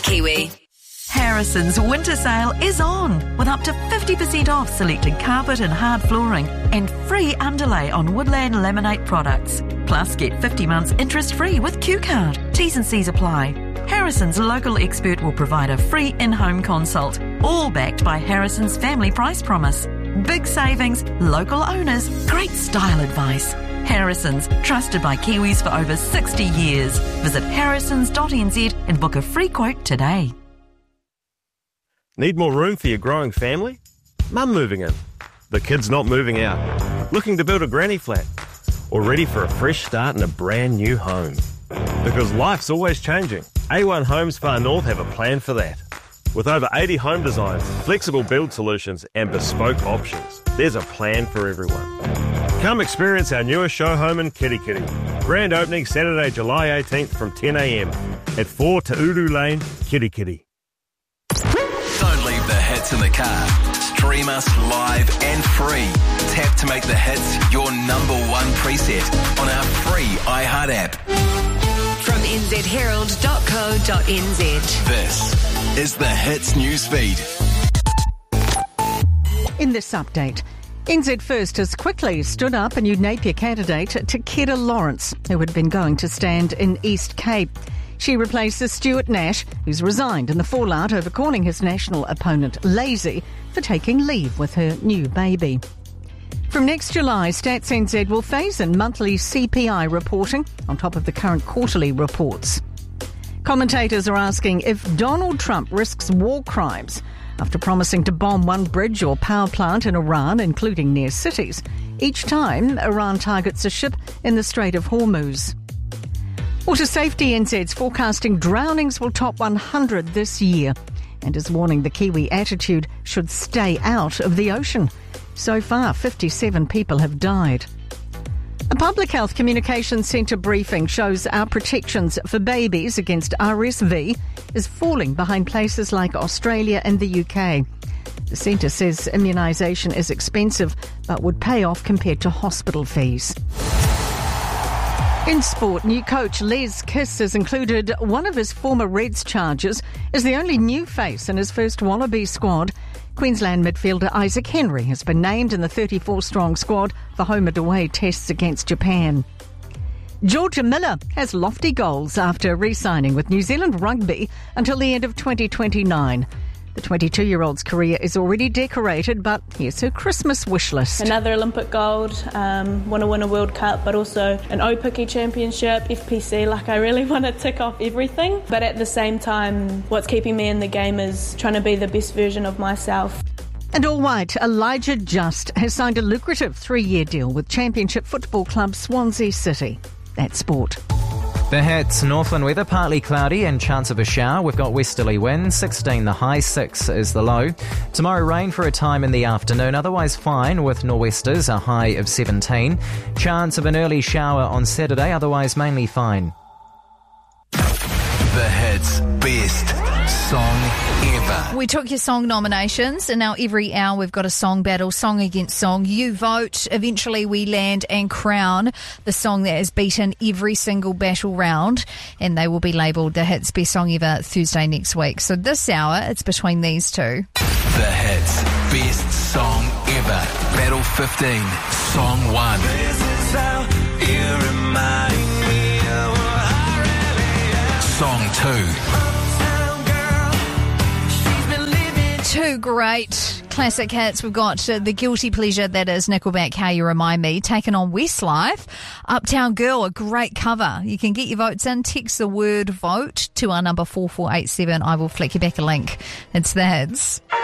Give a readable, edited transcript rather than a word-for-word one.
Kiwi. Harrison's winter sale is on, with up to 50% off selected carpet and hard flooring and free underlay on Woodland Laminate products. Plus, get 50 months interest-free with Q-Card. T's and C's apply. Harrison's local expert will provide a free in-home consult, all backed by Harrison's family price promise. Big savings, local owners, great style advice. Harrison's, trusted by Kiwis for over 60 years. Visit harrisons.nz and book a free quote today. Need more room for your growing family? Mum moving in. The kids not moving out. Looking to build a granny flat. Or ready for a fresh start in a brand new home. Because life's always changing. A1 Homes Far North have a plan for that. With over 80 home designs, flexible build solutions and bespoke options, there's a plan for everyone. Come experience our newest show home in Kirikiri. Grand opening Saturday, July 18th from 10 a.m. at 4 Te Uru Lane, Kirikiri. Don't leave the hits in the car. Stream us live and free. Tap to make the hits your number one preset on our free iHeart app. From nzherald.co.nz. This is the Hits newsfeed. In this update, NZ First has quickly stood up a new Napier candidate, Takeda Lawrence, who had been going to stand in East Cape. She replaces Stuart Nash, who's resigned in the fallout over calling his national opponent lazy for taking leave with her new baby. From next July, Stats NZ will phase in monthly CPI reporting on top of the current quarterly reports. Commentators are asking if Donald Trump risks war crimes after promising to bomb one bridge or power plant in Iran, including near cities, each time Iran targets a ship in the Strait of Hormuz. Water Safety NZ's forecasting drownings will top 100 this year and is warning the Kiwi attitude should stay out of the ocean. So far, 57 people have died. A Public Health Communications Centre briefing shows our protections for babies against RSV is falling behind places like Australia and the UK. The centre says immunisation is expensive but would pay off compared to hospital fees. In sport, new coach Les Kiss has included one of his former Reds charges as the only new face in his first Wallaby squad. Queensland midfielder Isaac Henry has been named in the 34-strong squad for home and away tests against Japan. Georgia Miller has lofty goals after re-signing with New Zealand Rugby until the end of 2029. The 22-year-old's career is already decorated, but here's her Christmas wish list. Another Olympic gold, want to win a World Cup, but also an Opiki Championship, FPC. I really want to tick off everything. But at the same time, what's keeping me in the game is trying to be the best version of myself. And all white, Elijah Just has signed a lucrative 3-year deal with Championship football club Swansea City. That's sport. The hits, Northland weather, partly cloudy and chance of a shower. We've got westerly winds, 16 the high, 6 is the low. Tomorrow rain for a time in the afternoon, otherwise fine with nor'westers, a high of 17. Chance of an early shower on Saturday, otherwise mainly fine. The hits best song ever. We took your song nominations, and now every hour we've got a song battle, song against song. You vote. Eventually we land and crown the song that has beaten every single battle round, and they will be labelled the hits best song ever Thursday next week. So this hour, it's between these two. The hits best song ever. Battle 15, song 1. This is how you remind me of what I really am. Song 2. Two great classic hits. We've got The Guilty Pleasure, that is Nickelback, How You Remind Me, taken on Westlife. Uptown Girl, a great cover. You can get your votes in. Text the word VOTE to our number 4487. I will flick you back a link. It's the hits.